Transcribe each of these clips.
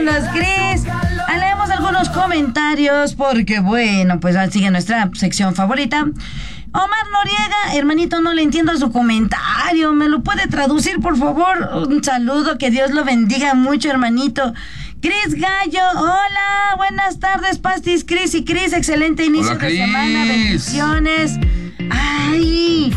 Cris. Leemos algunos comentarios porque, bueno, pues sigue nuestra sección favorita. Omar Noriega, hermanito, no le entiendo su comentario. ¿Me lo puede traducir, por favor? Un saludo, que Dios lo bendiga mucho, hermanito. Cris Gallo, hola, buenas tardes, Pastis, Cris y Cris, excelente inicio de semana, bendiciones. Ay,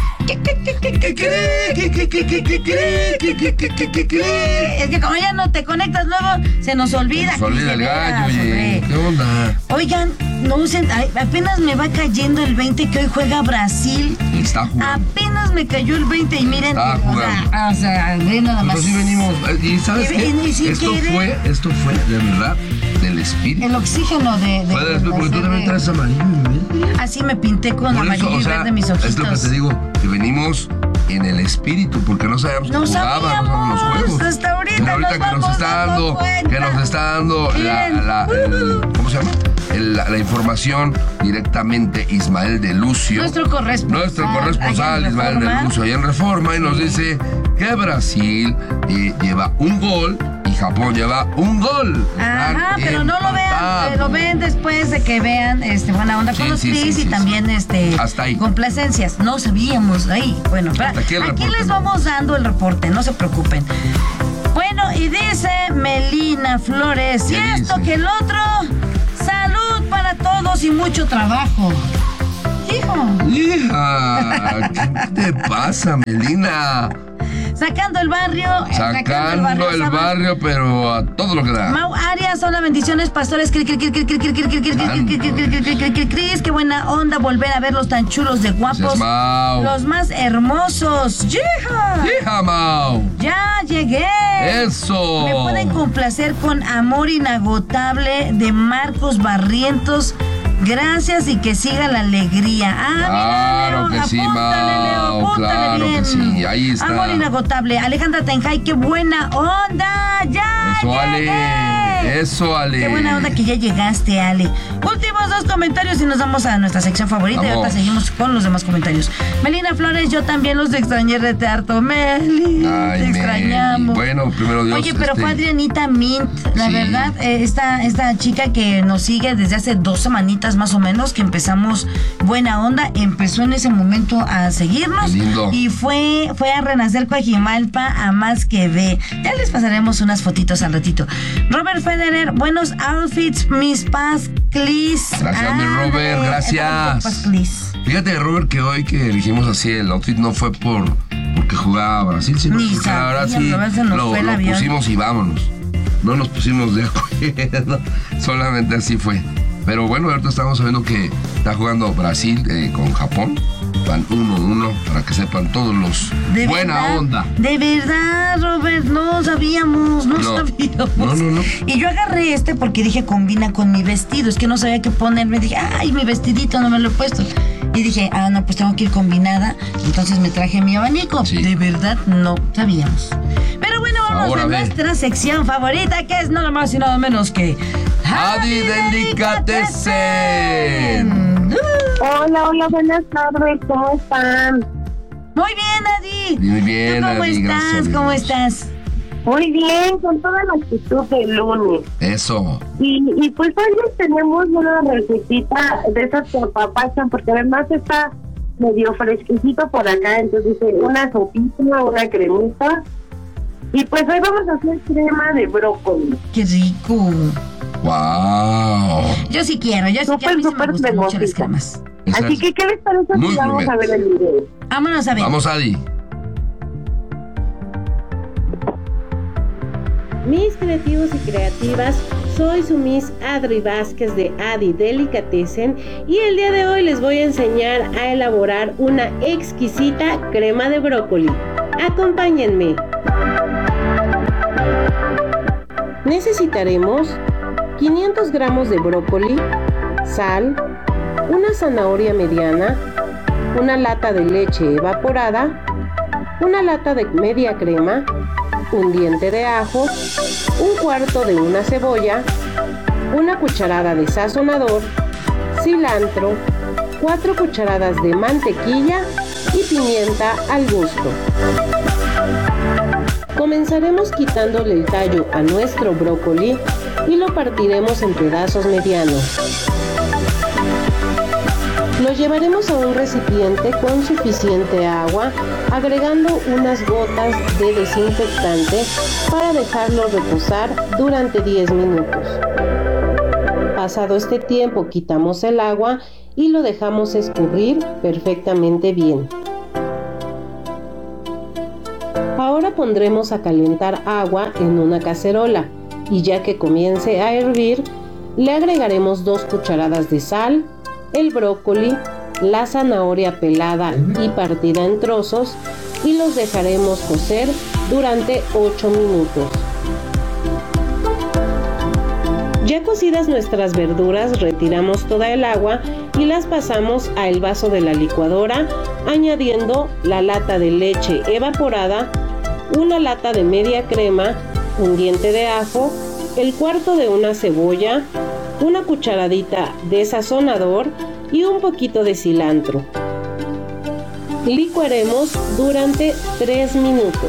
es que como ya no te conectas luego, se nos olvida. Se olvida el gallo, oye. ¿Qué onda? Oigan, no usen, apenas me va cayendo el 20 que hoy juega Brasil. Está jugando. Apenas me cayó el 20 y miren, está jugando. O sea, nada más. Nosotros sí venimos, y ¿sabes qué? Esto fue de verdad del espíritu. El oxígeno de fue del espíritu, porque tú también traes amarillo, ¿verdad? Así me pinté con amarillo y verde mis ojitos. Es lo que te digo, que venimos en el espíritu, porque no sabíamos que jugaban los juegos. Hasta ahorita que nos está dando ¿cómo se llama? La información directamente Ismael de Lucio. Nuestro corresponsal Ismael de Lucio, ahí en Reforma, y nos dice que Brasil lleva un gol y Japón lleva un gol. Ajá, pero no lo vean, lo ven después de que vean Buena Onda con los Cris y también hasta ahí. Complacencias. No sabíamos ahí. Bueno, aquí les vamos dando el reporte, no se preocupen. Bueno, y dice Melina Flores, y esto que el otro, salud para todos y mucho trabajo. Hija, ¿qué te pasa, Melina? Sacando el barrio. Sacando el barrio, pero a todo lo que da. Mau Arias, hola, bendiciones, pastores. Cris, qué buena onda volver a verlos tan chulos de guapos. Los más hermosos. ¡Hija, Mau! Ya llegué. ¡Eso! Me pueden complacer con Amor Inagotable de Marcos Barrientos. Gracias y que siga la alegría. Claro que sí, Mau. Claro que sí, ahí está. Amor Inagotable. Alejandra Tenjay, qué buena onda. Ya llegué. Eso, Ale. Qué buena onda que ya llegaste, Ale. Últimos 2 comentarios y nos vamos a nuestra sección favorita. Y ahorita seguimos con los demás comentarios. Melina Flores, yo también los extrañé de harto. Meli, te extrañamos. Bueno, primero Dios. Oye, pero fue Adrianita Mint, la verdad, esta chica que nos sigue desde hace 2 semanitas más o menos, que empezamos Buena Onda, empezó en ese momento a seguirnos. Qué lindo. Y fue a Renacer Coajimalpa a más que ve. Ya les pasaremos unas fotitos al ratito. Robert Federer, buenos outfits, mis paz, Clis. Gracias, mi Robert, gracias. Fíjate, Robert, que hoy que elegimos así el outfit no fue porque jugaba Brasil, sino porque ahora sí lo pusimos y vámonos. No nos pusimos de acuerdo, solamente así fue. Pero bueno, ahorita estamos sabiendo que está jugando Brasil con Japón. Van 1-1, para que sepan todos los buena onda. De verdad, Robert, no sabíamos. No. Y yo agarré porque dije, combina con mi vestido. Es que no sabía qué ponerme. Dije, ay, mi vestidito no me lo he puesto. Y dije, no, pues tengo que ir combinada. Entonces me traje mi abanico. Sí. De verdad, no sabíamos. Pero bueno, vamos a nuestra sección favorita, que es nada más y nada menos que Adi Delicatessen. Hola, buenas tardes, ¿cómo están? Muy bien, Adi. Muy bien, ¿Tú cómo estás? ¿Cómo estás? Muy bien, con toda la actitud del lunes. Eso. Y pues hoy les tenemos una recetita de esas que apapachan, porque además está medio fresquecito por acá, entonces una sopita, una cremita. Y pues hoy vamos a hacer crema de brócoli. ¡Qué rico! ¡Wow! Yo sí quiero, a mí sí me gustan mucho las cremas. Así que, ¿qué les parece si vamos a ver el video? Vámonos a ver. Vamos, Adi. Mis creativos y creativas, soy su Miss Adri Vázquez de Adi Delicatessen y el día de hoy les voy a enseñar a elaborar una exquisita crema de brócoli. Acompáñenme. Necesitaremos 500 gramos de brócoli, sal, una zanahoria mediana, una lata de leche evaporada, una lata de media crema, un diente de ajo, un cuarto de una cebolla, una cucharada de sazonador, cilantro, 4 cucharadas de mantequilla y pimienta al gusto. Comenzaremos quitándole el tallo a nuestro brócoli y lo partiremos en pedazos medianos. Lo llevaremos a un recipiente con suficiente agua, agregando unas gotas de desinfectante para dejarlo reposar durante 10 minutos. Pasado este tiempo, quitamos el agua y lo dejamos escurrir perfectamente bien. Ahora pondremos a calentar agua en una cacerola y ya que comience a hervir, le agregaremos 2 cucharadas de sal, el brócoli, la zanahoria pelada y partida en trozos y los dejaremos cocer durante 8 minutos. Ya cocidas nuestras verduras, retiramos toda el agua y las pasamos al vaso de la licuadora, añadiendo la lata de leche evaporada, una lata de media crema, un diente de ajo, el cuarto de una cebolla, una cucharadita de sazonador y un poquito de cilantro. Licuaremos durante 3 minutos.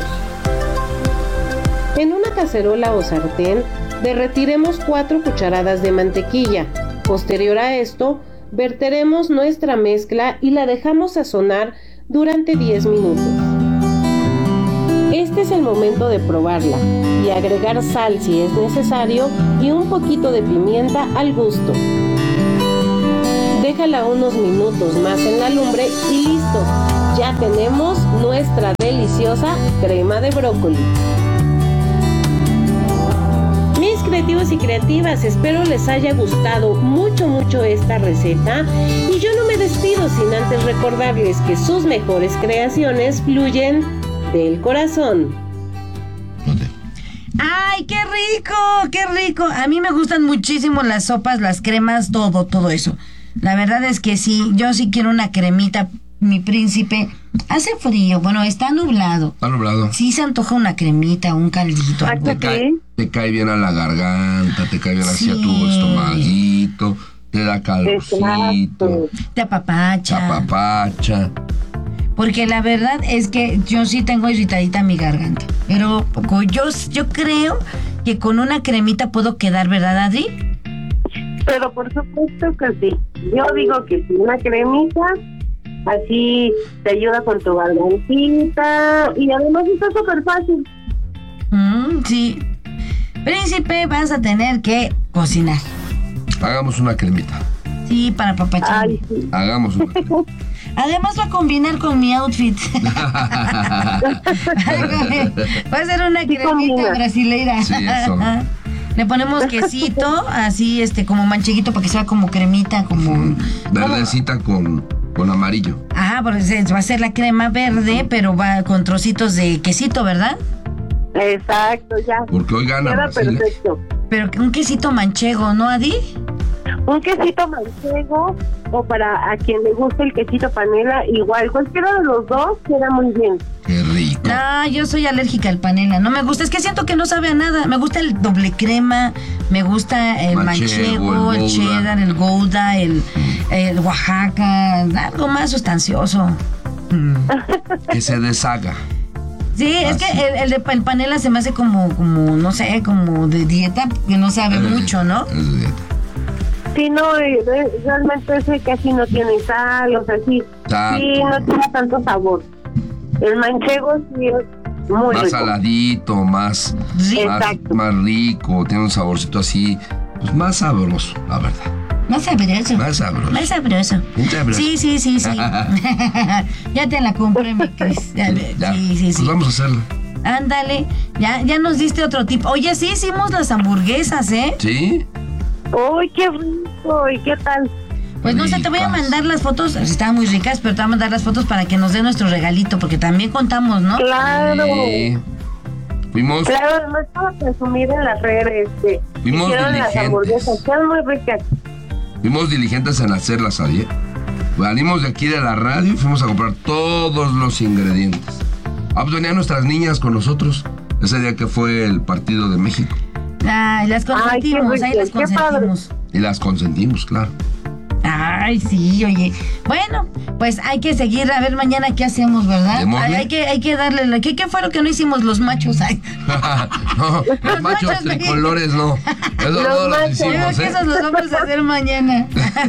En una cacerola o sartén, derretiremos 4 cucharadas de mantequilla. Posterior a esto, verteremos nuestra mezcla y la dejamos sazonar durante 10 minutos. Este es el momento de probarla y agregar sal si es necesario y un poquito de pimienta al gusto. Déjala unos minutos más en la lumbre y listo. Ya tenemos nuestra deliciosa crema de brócoli. Mis creativos y creativas, espero les haya gustado mucho esta receta y yo no me despido sin antes recordarles que sus mejores creaciones fluyen del corazón. ¡Ay, qué rico! ¡Qué rico! A mí me gustan muchísimo las sopas, las cremas, todo eso. La verdad es que sí, yo sí quiero una cremita, mi príncipe. Hace frío, bueno, está nublado. Está nublado. Sí se antoja una cremita, un caldito. Te cae bien a la garganta, te cae bien hacia tu estomaguito, te da calorcito. Te apapacha. Porque la verdad es que yo sí tengo irritadita mi garganta. Pero yo creo que con una cremita puedo quedar, ¿verdad, Adri? Pero por supuesto que sí. Yo digo que sí, una cremita, así te ayuda con tu gargantita y además está súper fácil. Sí. Príncipe, vas a tener que cocinar. Hagamos una cremita. Sí, para papachar. Sí. Hagamos una cremita. Además va a combinar con mi outfit. Va a ser una cremita brasileira. Sí, eso. Le ponemos quesito, así como mancheguito para que sea como cremita, como verdecita con amarillo. Ajá, porque va a ser la crema verde, pero va con trocitos de quesito, ¿verdad? Exacto, ya. Porque hoy gana queda Brasil. Perfecto. Pero un quesito manchego, ¿no, Adi? Un quesito manchego o para a quien le guste el quesito panela, igual, cualquiera de los dos queda muy bien. Qué rico. No, yo soy alérgica al panela, no me gusta, es que siento que no sabe a nada. Me gusta el doble crema, me gusta el manchego, el cheddar, el gouda, el Oaxaca, algo más sustancioso. Que se deshaga. Sí, es que el panela se me hace como, no sé, como de dieta, que no sabe mucho, ¿no? Es de dieta. Sí, no, realmente ese casi no tiene sal, o sea, sí no tiene tanto sabor. El manchego sí es muy más rico. Saladito, más rico, tiene un saborcito así, pues más sabroso, la verdad. Más sabroso. Más sabroso. Más sabroso. Sí. Ya te la compré, mi Cris. Ya. Sí. Pues vamos a hacerla. Ándale, ya nos diste otro tipo. Oye, sí hicimos las hamburguesas, ¿eh? ¿Sí? ¡Uy, qué rico! ¿Y qué tal? Pues no sé, te voy a mandar las fotos. Estaban muy ricas, pero te voy a mandar las fotos para que nos dé nuestro regalito, porque también contamos, ¿no? ¡Claro! Sí. Fuimos. Claro, además para presumir en las redes. Fuimos diligentes. Las hamburguesas, quedan muy ricas. Fuimos diligentes en hacerlas, ¿sabes? Salimos de aquí de la radio y fuimos a comprar todos los ingredientes. Pues venían nuestras niñas con nosotros ese día que fue el partido de México. Ay, las consentimos, ahí las consentimos. Y las consentimos, claro. Ay, sí, oye. Bueno, pues hay que seguir a ver mañana qué hacemos, ¿verdad? Hay que darle... ¿Qué fue lo que no hicimos los machos? Ay. No, los machos tricolores no. Eso no lo hicimos, que esos los vamos a hacer mañana.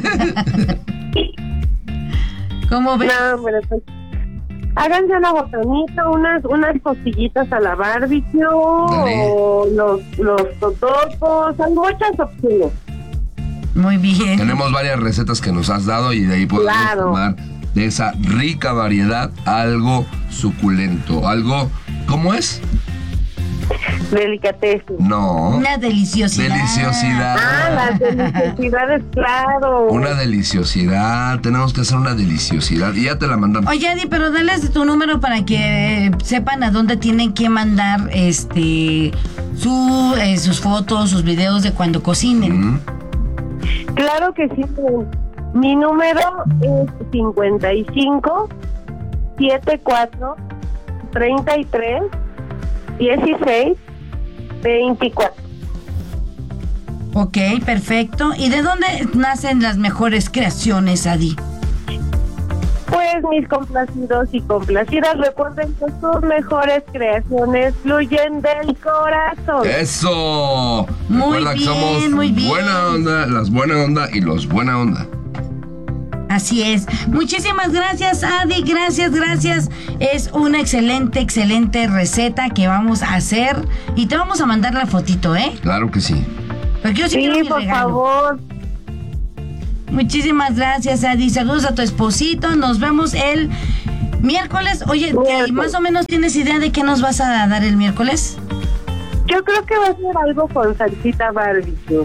¿Cómo ves? No, bueno, pues háganse una botanita, unas costillitas a la barbecue, o los totopos, hay muchas opciones. Muy bien. Tenemos varias recetas que nos has dado y de ahí podemos tomar de esa rica variedad algo suculento, algo, ¿cómo es? Delicatessen. No. Una deliciosidad. Deliciosidad. Las deliciosidades, claro. Una deliciosidad. Tenemos que hacer una deliciosidad y ya te la mandamos. Oye, Adi, pero dales tu número para que sepan a dónde tienen que mandar sus fotos, sus videos de cuando cocinen. Claro que sí. Mi número es 55 74 33 16 24. Ok, perfecto. ¿Y de dónde nacen las mejores creaciones, Adi? Pues mis complacidos y complacidas, recuerden que sus mejores creaciones fluyen del corazón. ¡Eso! Muy Recuerda bien, que somos muy bien. buena onda, las buena onda y los buena onda. Así es. Muchísimas gracias, Adi. Gracias. Es una excelente receta que vamos a hacer. Y te vamos a mandar la fotito, ¿eh? Claro que sí. Porque yo sí quiero mi por regalo. favor. Muchísimas gracias, Adi. Saludos a tu esposito. Nos vemos el miércoles. Oye, ¿más o menos tienes idea de qué nos vas a dar el miércoles? Yo creo que va a ser algo con salsita barbecue.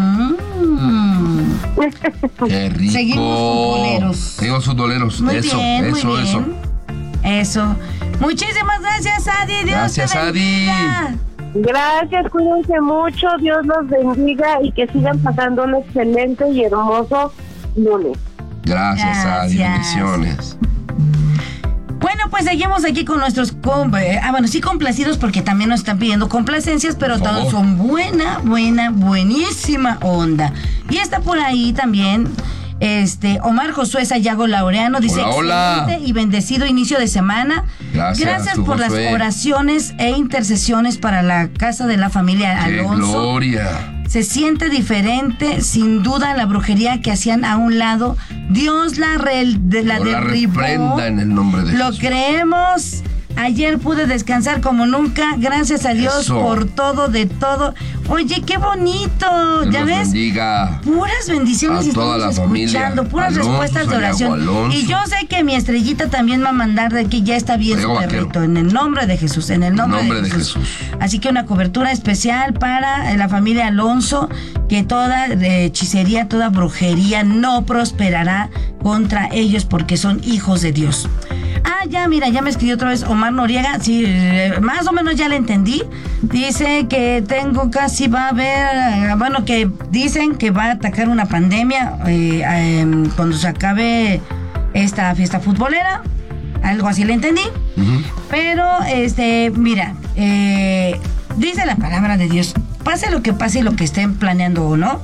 Qué rico. Seguimos futboleros. Muy bien. Eso. Muchísimas gracias, Adi. Dios gracias, te bendiga. Adi. Gracias, cuídense mucho, Dios los bendiga y que sigan pasando un excelente y hermoso lunes. Gracias, Adi, bendiciones. Bueno, pues seguimos aquí con nuestros complacidos porque también nos están pidiendo complacencias, pero todos son buenísima onda. Y está por ahí también Omar Josué Sayago Laureano dice: excelente y bendecido inicio de semana. Gracias por las oraciones e intercesiones para la casa de la familia Alonso. ¡Qué gloria! Se siente diferente, sin duda la brujería que hacían a un lado, Dios la derribó. En el nombre de Jesús. Lo creemos. Ayer pude descansar como nunca, gracias a Dios por todo, de todo. Oye, qué bonito, Dios ¿ya ves? Bendiga puras bendiciones a toda estamos la escuchando, familia. puras respuestas de oración. Y yo sé que mi estrellita también va a mandar de que ya está bien su perrito, en el nombre de Jesús, en el nombre de Jesús. Así que una cobertura especial para la familia Alonso, que toda hechicería, toda brujería no prosperará contra ellos porque son hijos de Dios. Ya me escribió otra vez Omar Noriega. Sí, más o menos ya le entendí. Dice que va a haber, que dicen que va a atacar una pandemia cuando se acabe esta fiesta futbolera. Algo así le entendí. Pero, mira, dice la palabra de Dios, pase lo que pase y lo que estén planeando o no.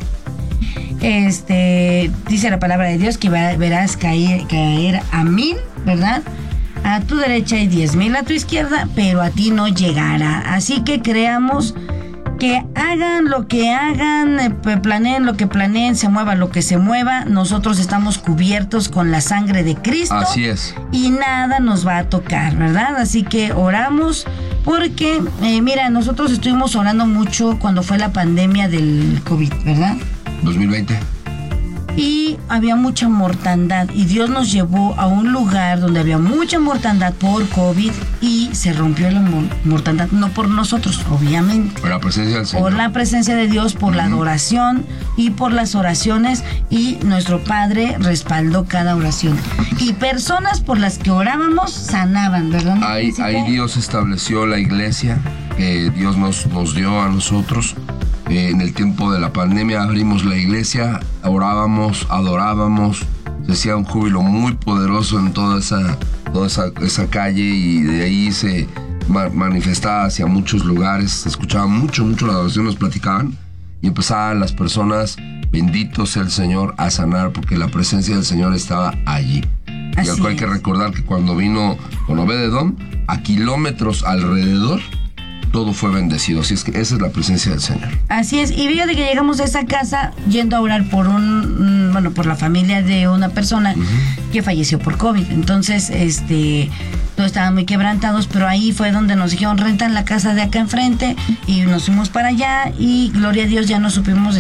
Dice la palabra de Dios que verás caer a 1000, ¿verdad? A tu derecha y 10,000 a tu izquierda, pero a ti no llegará. Así que creamos que hagan lo que hagan, planeen lo que planeen, se mueva lo que se mueva. Nosotros estamos cubiertos con la sangre de Cristo. Así es. Y nada nos va a tocar, ¿verdad? Así que oramos porque, mira, nosotros estuvimos orando mucho cuando fue la pandemia del COVID, ¿verdad? 2020. Y había mucha mortandad y Dios nos llevó a un lugar donde había mucha mortandad por COVID y se rompió la mortandad, no por nosotros, obviamente. Por la presencia del Señor. Por la presencia de Dios, por la adoración y por las oraciones, y nuestro Padre respaldó cada oración. Y personas por las que orábamos sanaban, ¿verdad? Ahí Dios estableció la iglesia que Dios nos dio a nosotros. En el tiempo de la pandemia abrimos la iglesia, orábamos, adorábamos, se hacía un júbilo muy poderoso en toda esa calle, y de ahí se manifestaba hacia muchos lugares, se escuchaba mucho la adoración, nos platicaban, y empezaban las personas, bendito sea el Señor, a sanar, porque la presencia del Señor estaba allí. Y algo hay que recordar que cuando vino con Obed-Edom, a kilómetros alrededor, todo fue bendecido. Así es que esa es la presencia del Señor. Así es. Y fíjate que llegamos a esa casa yendo a orar por por la familia de una persona que falleció por COVID. Entonces, todos estaban muy quebrantados, pero ahí fue donde nos dijeron, rentan la casa de acá enfrente, y nos fuimos para allá, y gloria a Dios ya no supimos de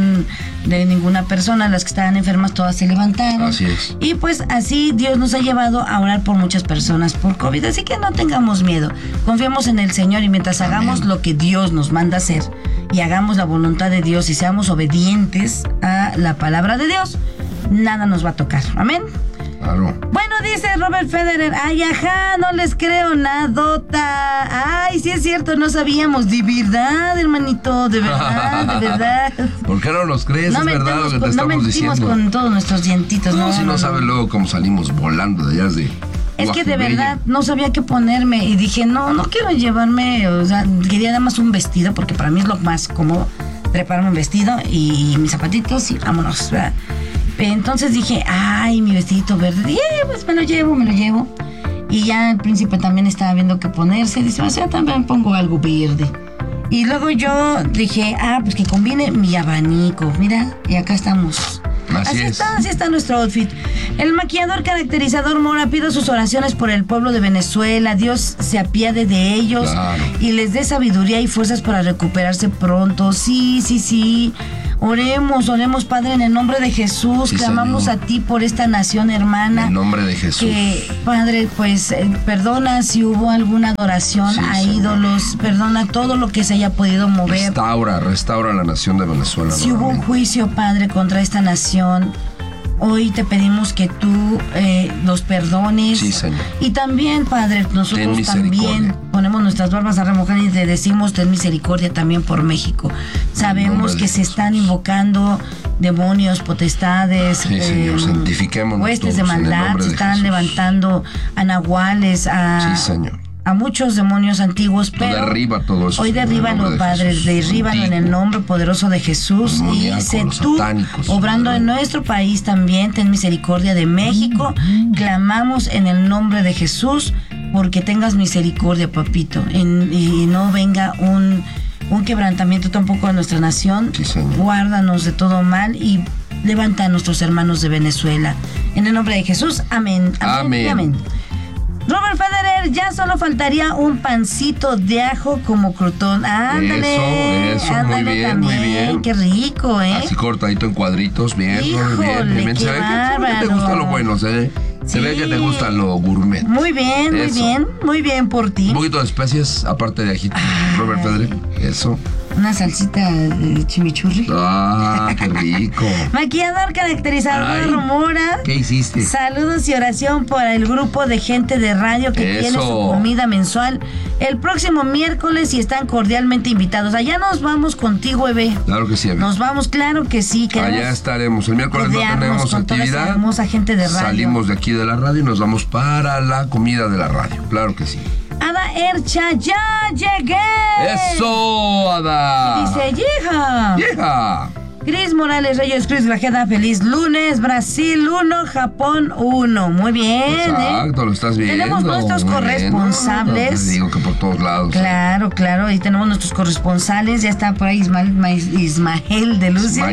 ninguna persona. Las que estaban enfermas todas se levantaron. Así es. Y pues así Dios nos ha llevado a orar por muchas personas por COVID. Así que no tengamos miedo. Confiemos en el Señor, y mientras hagamos lo que Dios nos manda hacer y hagamos la voluntad de Dios y seamos obedientes a la palabra de Dios, nada nos va a tocar. Amén. Claro. Bueno, dice Robert Federer, ay, ajá, no les creo nadota. Ay, sí es cierto, no sabíamos. De verdad, hermanito, de verdad. ¿Por qué no nos crees? No, es verdad lo que te estamos diciendo. No mentimos con todos nuestros dientitos. No, si no sabes luego cómo salimos volando de allá de... Es que de verdad no sabía qué ponerme y dije, no quiero llevarme, o sea, quería nada más un vestido, porque para mí es lo más cómodo, treparme un vestido y mis zapatitos y vámonos, ¿verdad? Entonces dije, ay, mi vestidito verde, y pues me lo llevo. Y ya el príncipe también estaba viendo qué ponerse, dice, o sea, también pongo algo verde. Y luego yo dije, pues que combine mi abanico, mira, y acá estamos. Así está nuestro outfit. El maquillador caracterizador Mora, pido sus oraciones por el pueblo de Venezuela. Dios se apiade de ellos, claro, y les dé sabiduría y fuerzas para recuperarse pronto. Sí. Oremos, Padre, en el nombre de Jesús. Sí, clamamos Señor a ti por esta nación, hermana. En el nombre de Jesús. Que, Padre, pues perdona si hubo alguna adoración a ídolos. Perdona todo lo que se haya podido mover. Restaura la nación de Venezuela. Si hubo un juicio, Padre, contra esta nación, hoy te pedimos que tú los perdones. Sí, Señor. Y también, Padre, nosotros también ponemos nuestras barbas a remojar y te decimos, ten misericordia también por México. Sabemos que se están invocando demonios, potestades, Señor, santifiquémonos huestes de maldad, se están levantando a nahuales, sí, Señor, a muchos demonios antiguos, pero derriba todo eso, hoy derríbalo, Padre, derríbalo en el nombre poderoso de Jesús, y sé tú obrando en nuestro país también. Ten misericordia de México. Clamamos en el nombre de Jesús porque tengas misericordia, papito, y no venga un quebrantamiento tampoco a nuestra nación. Sí, Señor. Guárdanos de todo mal y levanta a nuestros hermanos de Venezuela. En el nombre de Jesús, amén. Robert Federer, ya solo faltaría un pancito de ajo como crotón. Ándale. Eso, ándale, muy bien. Qué rico, Así cortadito en cuadritos, bien. Híjole, bien. Se ve que te gusta lo bueno, se ve que te gusta lo gourmet. Muy bien por ti. Un poquito de especies, aparte de ajito. Robert Federer, eso. Una salsita de chimichurri. Qué rico. Maquillador caracterizador Mora. ¿Qué hiciste? Saludos y oración para el grupo de gente de radio que tiene su comida mensual el próximo miércoles y están cordialmente invitados. Allá nos vamos contigo, Eve. Claro que sí, Eve. Nos vamos, claro que sí. Allá estaremos. El miércoles no tenemos actividad. Toda hermosa gente de radio. Salimos de aquí de la radio y nos vamos para la comida de la radio. Claro que sí. Ada Ercha, ya llegué. ¡Eso, Ada! Dice, ¡Yeja! Cris Morales Reyes, Cris Grajeda, feliz lunes. Brasil 1, Japón 1. Muy bien. Exacto, lo estás viendo. Tenemos nuestros corresponsables. Te digo que por todos lados. Claro. Y tenemos nuestros corresponsales. Ya está por ahí Ismael de Lucio.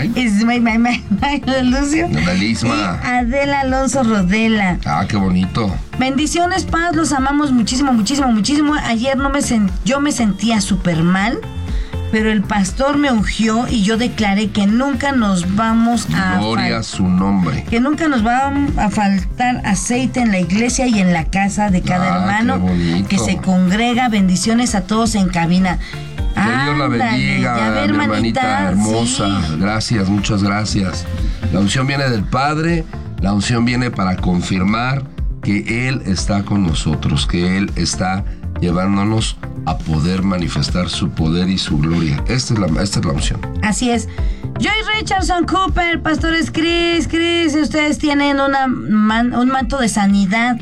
Ismael de Lucio. Y Adela Alonso Rodela. Qué bonito. Bendiciones, paz, los amamos muchísimo. Ayer yo me sentía súper mal, pero el pastor me ungió y yo declaré que nunca nos vamos a... Gloria a su nombre. Que nunca nos va a faltar aceite en la iglesia y en la casa de cada hermano que se congrega. Bendiciones a todos en cabina. Que Dios la bendiga, mi hermanita hermosa. Sí. Gracias, muchas gracias. La unción viene del Padre, la unción viene para confirmar que Él está con nosotros, que Él está llevándonos a poder manifestar su poder y su gloria. Esta es la unción. Así es. Joy Richardson Cooper, pastores Chris, ustedes tienen un manto de sanidad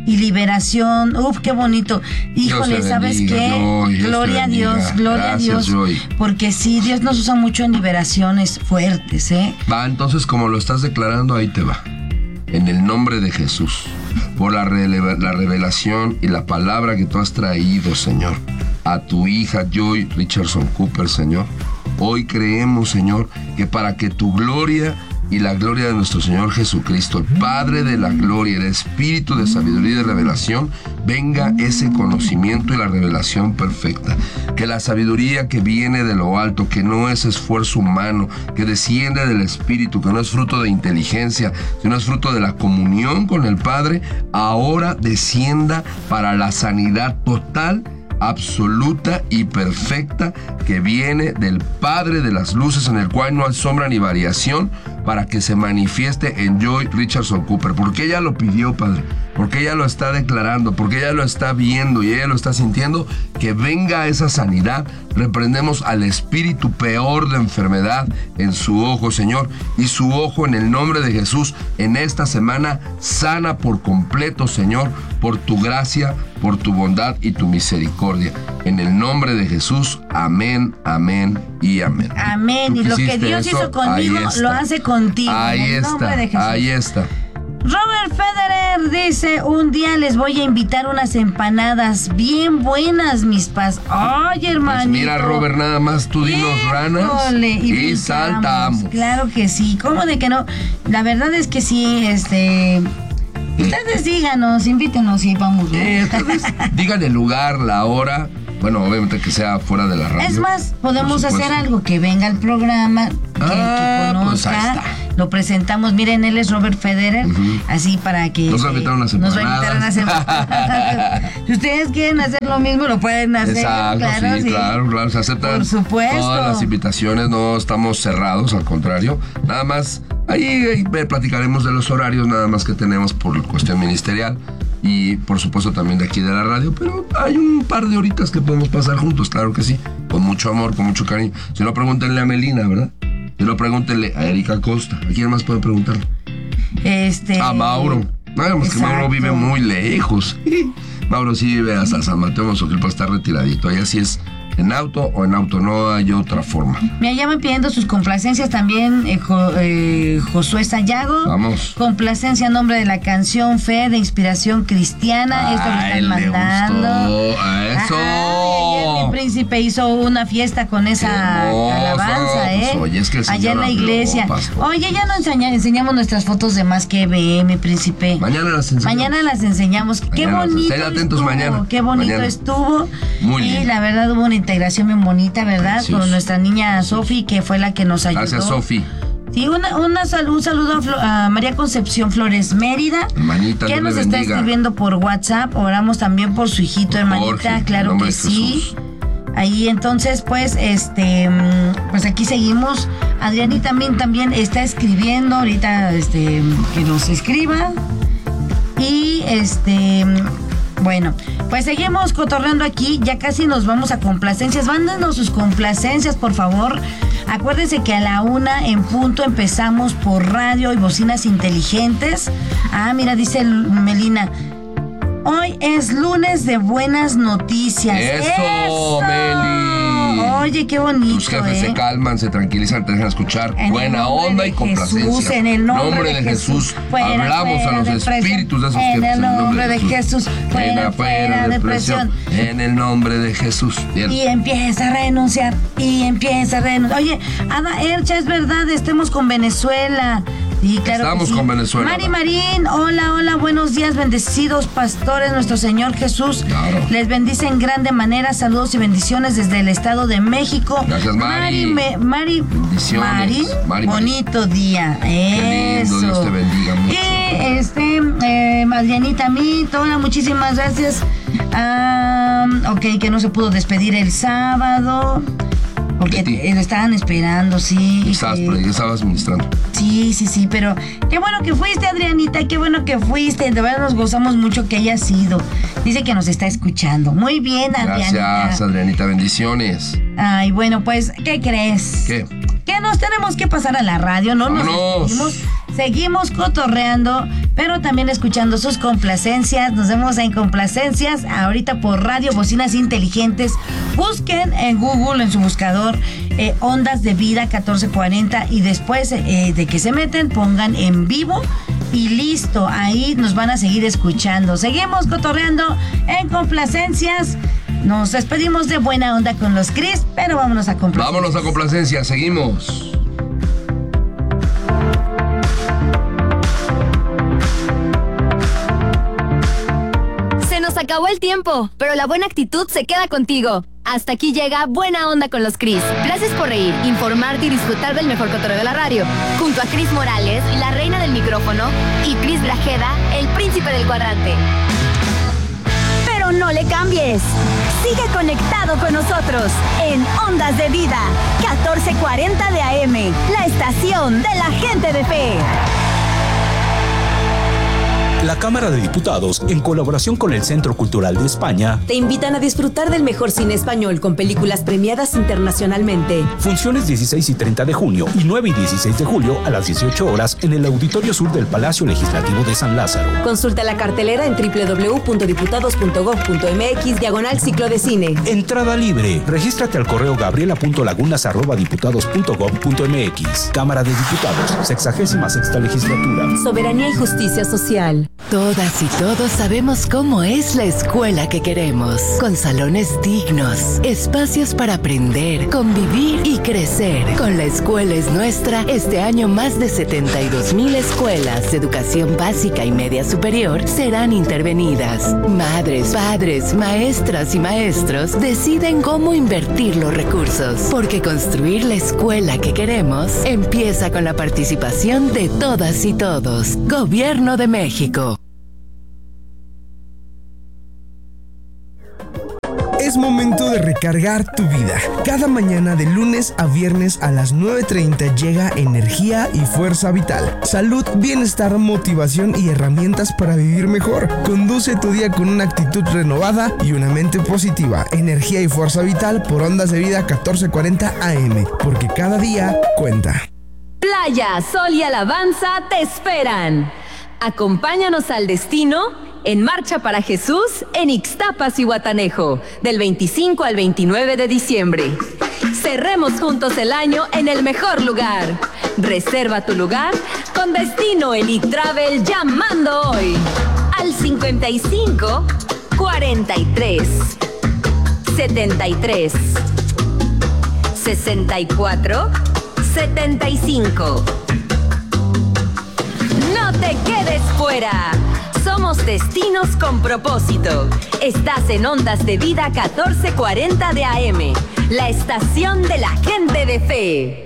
y liberación. Uf, qué bonito. Híjole, ¿sabes qué? Gloria a Dios, gloria a Dios. Joy. Porque sí, Dios nos usa mucho en liberaciones fuertes, ¿eh? Va, entonces, como lo estás declarando, ahí te va. En el nombre de Jesús, por la revelación y la palabra que tú has traído, Señor, a tu hija Joy Richardson Cooper, Señor. Hoy creemos, Señor, que para que tu gloria y la gloria de nuestro Señor Jesucristo, el Padre de la gloria, el Espíritu de sabiduría y de revelación, venga ese conocimiento y la revelación perfecta. Que la sabiduría que viene de lo alto, que no es esfuerzo humano, que desciende del Espíritu, que no es fruto de inteligencia, sino es fruto de la comunión con el Padre, ahora descienda para la sanidad total, absoluta y perfecta que viene del Padre de las luces, en el cual no hay sombra ni variación, para que se manifieste en Joy Richardson Cooper, porque ella lo pidió, Padre, porque ella lo está declarando, porque ella lo está viendo y ella lo está sintiendo, que venga esa sanidad. Reprendemos al espíritu peor de enfermedad en su ojo, Señor, y su ojo, en el nombre de Jesús, en esta semana sana por completo, Señor, por tu gracia, por tu bondad y tu misericordia. En el nombre de Jesús, amén, amén y amén. Amén. Y lo que Dios hizo conmigo, lo hace contigo. Ahí está, ahí está. Robert Federer dice: un día les voy a invitar unas empanadas bien buenas, mis paz. Oye, hermanito. Pues mira, Robert, nada más tú dinos ranas y saltamos. Claro que sí, ¿cómo de que no? La verdad es que sí, ustedes díganos, invítenos y vamos. Digan el lugar, la hora. Bueno, obviamente que sea fuera de la radio. Es más, podemos hacer algo, que venga al programa, que conozca, pues ahí está. Lo presentamos. Miren, él es Robert Federer, así para que nos va a invitar unas empanadas. Si ustedes quieren hacer lo mismo, lo pueden hacer. Exacto, claro, sí, claro, se aceptan. Por supuesto. Todas las invitaciones, no estamos cerrados, al contrario. Nada más, ahí platicaremos de los horarios, nada más que tenemos por cuestión ministerial. Y por supuesto también de aquí de la radio, pero hay un par de horitas que podemos pasar juntos, claro que sí, con mucho amor, con mucho cariño. Si no, pregúntenle a Melina, ¿verdad? Si no, pregúntenle a Erika Costa. ¿A quién más pueden preguntarle? A Mauro. Vamos, que Mauro vive muy lejos. Mauro sí vive hasta San Mateo Mozoquilpa, está retiradito. Allá sí es en auto o en auto, no hay otra forma. Me llaman pidiendo sus complacencias también, Josué Sayago. Vamos. Complacencia a nombre de la canción Fe, de inspiración cristiana. Esto lo están mandando. Eso. Ayer mi príncipe hizo una fiesta con esa alabanza, pues, oye, es que allá en la iglesia. Oye, ya no enseñamos nuestras fotos de Más que Ve, mi príncipe. Mañana las enseñamos. Qué bonito. Estén atentos mañana. Qué bonito estuvo. Muy bien. Y la verdad hubo una integración bien bonita, ¿verdad? Precioso. Con nuestra niña Sofi, que fue la que nos ayudó. Gracias, Sofi. Sí, un saludo a María Concepción Flores Mérida, hermanita, que nos está escribiendo por WhatsApp. Oramos también por su hijito, hermanita, Jorge, claro que sí. Ahí entonces, pues aquí seguimos. Adrianita también está escribiendo ahorita, que nos escriba. Y bueno, pues seguimos cotorreando aquí, ya casi nos vamos a complacencias. Mándenos sus complacencias, por favor. Acuérdense que a la 1:00 en punto empezamos por radio y bocinas inteligentes. Mira, dice Melina, hoy es lunes de buenas noticias. ¡Eso! Meli! Oye, qué bonito. Tus jefes se calman, se tranquilizan, te dejan escuchar buena onda y complacencia. En el nombre de Jesús, hablamos a los espíritus de esos jefes. En el nombre de Jesús, fuera de presión. En el nombre de Jesús. Bien. Y empieza a renunciar. Oye, Ada Ercha, es verdad, estemos con Venezuela. Sí, claro. Estamos con Venezuela. Mari Marín, hola, buenos días, bendecidos pastores, nuestro Señor Jesús. Claro. Les bendice en grande manera, saludos y bendiciones desde el Estado de México. Gracias, Mari. Mari, bendiciones. Mari, bonito día. Qué lindo, Dios te bendiga mucho. Y Adrianita Mito, hola, muchísimas gracias. Que no se pudo despedir el sábado. Porque lo estaban esperando, sí. Estabas ministrando. Sí, pero qué bueno que fuiste, Adrianita, qué bueno que fuiste. De verdad nos gozamos mucho que hayas sido. Dice que nos está escuchando. Muy bien, Adrianita. Gracias, Adrianita, bendiciones. Ay, bueno, pues, ¿qué crees? ¿Qué? Que nos tenemos que pasar a la radio, ¿no? ¡Vámonos! Seguimos cotorreando, pero también escuchando sus complacencias. Nos vemos en complacencias ahorita por Radio Bocinas Inteligentes. Busquen en Google, en su buscador, Ondas de Vida 1440, y después de que se meten, pongan en vivo y listo, ahí nos van a seguir escuchando. Seguimos cotorreando en complacencias. Nos despedimos de buena onda con los Cris, pero vámonos a complacencias. Vámonos a complacencias, seguimos. Se nos acabó el tiempo, pero la buena actitud se queda contigo. Hasta aquí llega Buena Onda con los Cris. Gracias por reír, informarte y disfrutar del mejor cotorreo de la radio. Junto a Cris Morales, la reina del micrófono, y Cris Grajeda, el príncipe del cuadrante. Pero no le cambies. Sigue conectado con nosotros en Ondas de Vida, 1440 de AM, la estación de la gente de fe. La Cámara de Diputados, en colaboración con el Centro Cultural de España, te invitan a disfrutar del mejor cine español con películas premiadas internacionalmente. Funciones 16 y 30 de junio y 9 y 16 de julio a las 18 horas en el Auditorio Sur del Palacio Legislativo de San Lázaro. Consulta la cartelera en www.diputados.gov.mx/ciclo de cine. Entrada libre. Regístrate al correo gabriela.lagunas@diputados.gov.mx. Cámara de Diputados, 66ª Legislatura. Soberanía y justicia social. Todas y todos sabemos cómo es la escuela que queremos, con salones dignos, espacios para aprender, convivir y crecer. Con La Escuela es Nuestra, este año más de 72,000 escuelas de educación básica y media superior serán intervenidas. Madres, padres, maestras y maestros deciden cómo invertir los recursos, porque construir la escuela que queremos empieza con la participación de todas y todos. Gobierno de México. Es momento de recargar tu vida. Cada mañana de lunes a viernes a las 9:30 llega energía y fuerza vital. Salud, bienestar, motivación y herramientas para vivir mejor. Conduce tu día con una actitud renovada y una mente positiva. Energía y fuerza vital por Ondas de Vida 1440 AM, porque cada día cuenta. Playa, sol y alabanza te esperan. Acompáñanos al destino en Marcha para Jesús en Ixtapas y Guatanejo, del 25 al 29 de diciembre. Cerremos juntos el año en el mejor lugar. Reserva tu lugar con Destino Elite Travel llamando hoy al 55 43 73 64 75. No te quedes fuera. Somos destinos con propósito. Estás en Ondas de Vida 1440 de AM, la estación de la gente de fe.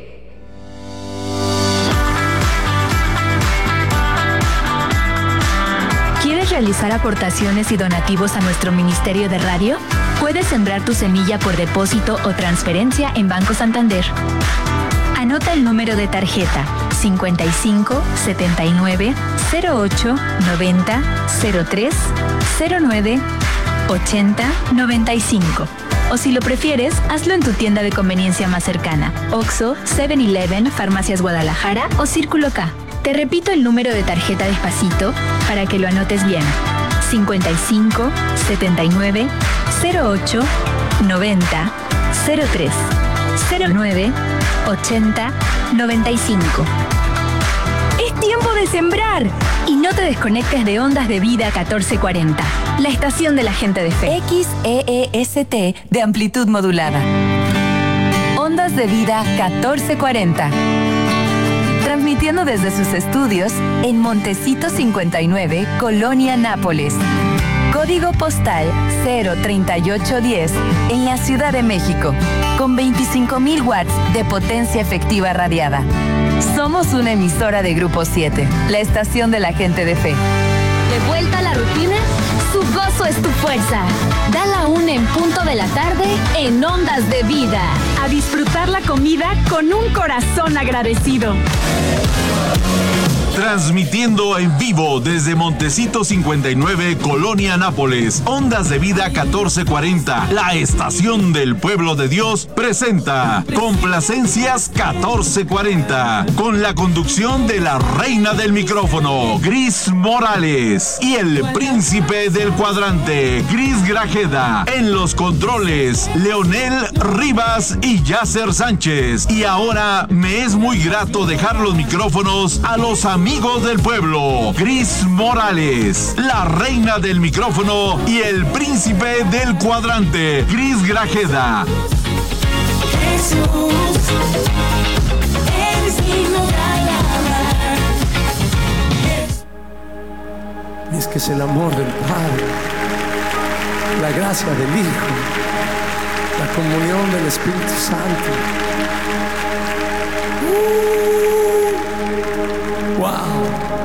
¿Quieres realizar aportaciones y donativos a nuestro Ministerio de Radio? Puedes sembrar tu semilla por depósito o transferencia en Banco Santander. Anota el número de tarjeta 55 79 08 90 03 09 80 95. O si lo prefieres, hazlo en tu tienda de conveniencia más cercana: Oxxo, 7-Eleven, Farmacias Guadalajara o Círculo K. Te repito el número de tarjeta despacito para que lo anotes bien: 55 79 08 90 03 09 80 95. Es tiempo de sembrar y no te desconectes de Ondas de Vida 1440, la estación de la gente de fe. XEEST de amplitud modulada. Ondas de Vida 1440. Transmitiendo desde sus estudios en Montecito 59, Colonia Nápoles. Código postal 03810 en la Ciudad de México, con 25,000 watts de potencia efectiva radiada. Somos una emisora de Grupo 7, la estación de la gente de fe. ¿De vuelta a la rutina? Su gozo es tu fuerza. Da la 1 en punto de la tarde en Ondas de Vida. A disfrutar la comida con un corazón agradecido. Transmitiendo en vivo desde Montecito 59, Colonia Nápoles. Ondas de Vida 1440, la estación del pueblo de Dios, presenta Complacencias 1440, con la conducción de la reina del micrófono, Gris Morales, y el príncipe del cuadrante, Gris Grajeda. En los controles, Leonel Rivas y Yasser Sánchez. Y ahora me es muy grato dejar los micrófonos a los amigos del pueblo, Gris Morales, la reina del micrófono, y el príncipe del cuadrante, Gris Grajeda. Jesús, eres digno de alabar. Es que es el amor del Padre, la gracia del Hijo, la comunión del Espíritu Santo.